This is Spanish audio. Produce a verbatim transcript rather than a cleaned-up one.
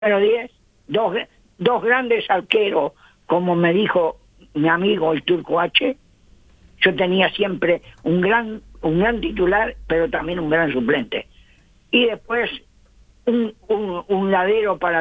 número diez, dos, dos grandes arqueros, como me dijo mi amigo el Turco H. Yo tenía siempre un gran, un gran titular, pero también un gran suplente. Y después un, un, un ladero para